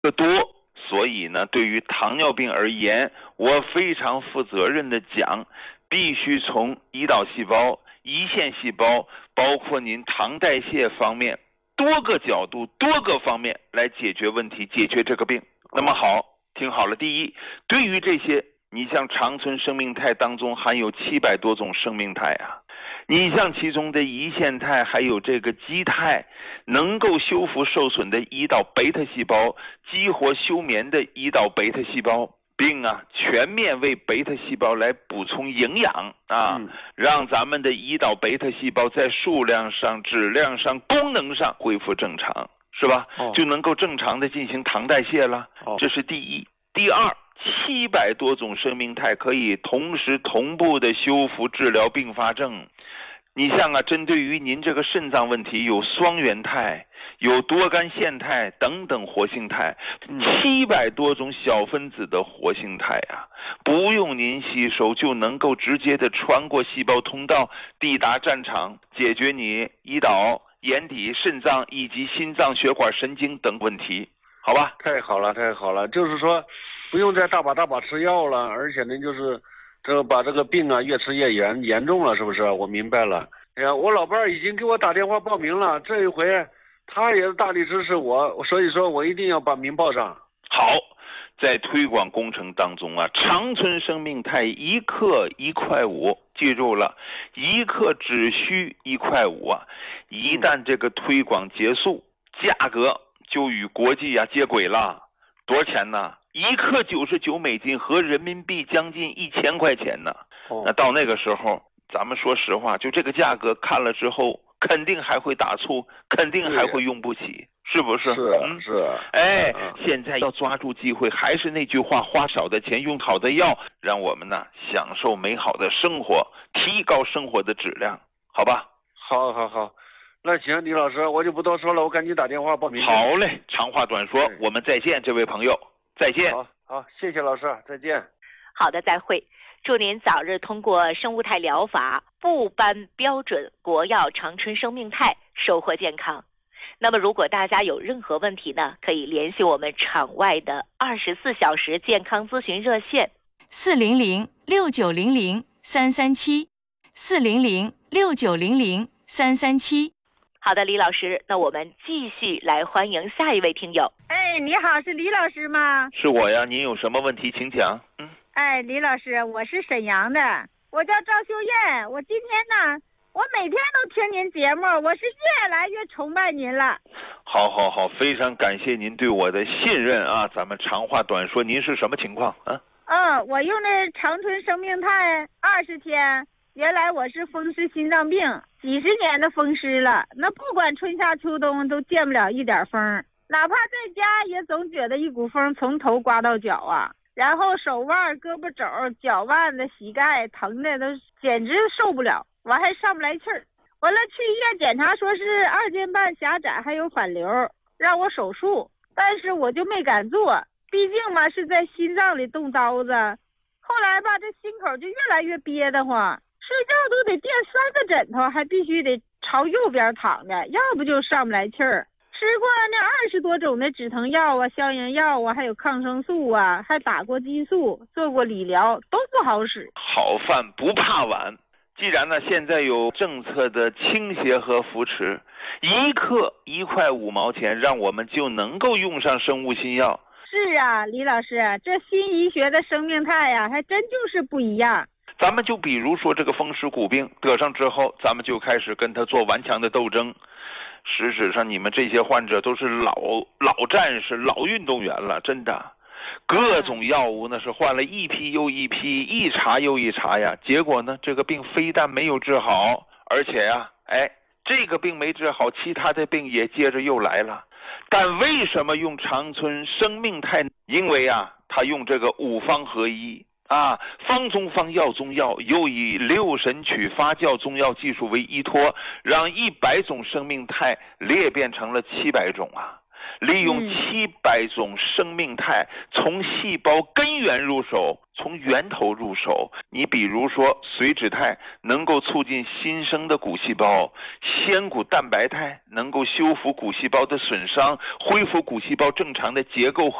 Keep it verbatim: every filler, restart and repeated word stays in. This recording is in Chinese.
个多。所以呢，对于糖尿病而言，我非常负责任的讲，必须从胰岛细胞、胰腺细胞，包括您糖代谢方面多个角度、多个方面来解决问题，解决这个病。那么好，听好了，第一，对于这些，你像长存生命肽当中含有七百多种生命肽啊，你像其中的胰腺肽还有这个肌肽，能够修复受损的胰岛贝塔细胞，激活休眠的胰岛贝塔细胞，并啊全面为贝塔细胞来补充营养啊、嗯，让咱们的胰岛贝塔细胞在数量上、质量上、功能上恢复正常，是吧？哦、就能够正常的进行糖代谢了。哦、这是第一。第二，七百多种生命肽可以同时同步的修复治疗并发症。你像啊，针对于您这个肾脏问题，有双元肽、有多苷腺肽等等活性肽，七百多种小分子的活性肽啊，不用您吸收就能够直接的穿过细胞通道，抵达战场，解决你胰岛、眼底、肾脏以及心脏血管神经等问题，好吧？ 太好了，太好了，就是说，不用再大把大把吃药了，而且呢，就是这个把这个病啊越吃越严严重了，是不是？我明白了。哎呀，我老伴儿已经给我打电话报名了，这一回他也大力支持我，所以说我一定要把名报上。 好，在推广工程当中啊，长存生命肽一克一块五，记住了，一克只需一块五啊！一旦这个推广结束，价格就与国际啊接轨了。多少钱呢？一克九十九美金，和人民币将近一千块钱呢。哦、那到那个时候，咱们说实话，就这个价格看了之后，肯定还会打醋，肯定还会用不起，是不是？ 是啊，嗯、是啊。 哎、嗯，现在要抓住机会，还是那句话，花少的钱，用好的药，让我们呢享受美好的生活，提高生活的质量，好吧？ 好，好，好。那行，李老师，我就不多说了，我赶紧打电话报名。 好嘞，长话短说，我们再见，这位朋友，再见。 好，好，谢谢老师，再见。 好的，再会。祝您早日通过生物肽疗法，不颁标准国药长春生命肽，收获健康。那么如果大家有任何问题呢，可以联系我们场外的二十四小时健康咨询热线四零零六九零零三三七四零零六九零零三三七。 好的，李老师，那我们继续来欢迎下一位听友。 哎，你好，是李老师吗？ 是我呀，您有什么问题请讲。嗯， 哎，李老师，我是沈阳的，我叫赵秀艳，我今天呢，我每天都听您节目，我是越来越崇拜您了。 好好好，非常感谢您对我的信任啊！咱们长话短说，您是什么情况啊？ 嗯，我用的长春生命肽二十天，原来我是风湿心脏病，几十年的风湿了，那不管春夏秋冬都见不了一点风，哪怕在家也总觉得一股风从头刮到脚啊。然后手腕、胳膊肘、脚腕子、膝盖疼的都简直受不了，我还上不来气儿。完了去医院检查，说是二尖瓣狭窄还有反流，让我手术，但是我就没敢做，毕竟嘛是在心脏里动刀子。后来吧，这心口就越来越憋得慌，睡觉都得垫三个枕头，还必须得朝右边躺着，要不就上不来气儿。吃过那二十多种的止疼药啊、消炎药啊，还有抗生素啊，还打过激素，做过理疗，都不好使。 好饭不怕晚，既然呢现在有政策的倾斜和扶持，一克一块五毛钱，让我们就能够用上生物新药。 是啊，李老师，这新医学的生命肽呀、啊，还真就是不一样。 咱们就比如说这个风湿骨病得上之后，咱们就开始跟他做顽强的斗争。实质上你们这些患者都是老老战士、老运动员了，真的。各种药物呢是换了一批又一批，一茬又一茬呀。结果呢，这个病非但没有治好，而且呀，哎，这个病没治好，其他的病也接着又来了。但为什么用长春生命肽？因为啊，他用这个五方合一。啊，方中方药中药，又以六神曲发酵中药技术为依托，让一百种生命肽裂变成了七百种啊！ 利用七百种生命态，从细胞根源入手，从源头入手。你比如说髓质肽能够促进新生的骨细胞，纤骨蛋白肽能够修复骨细胞的损伤，恢复骨细胞正常的结构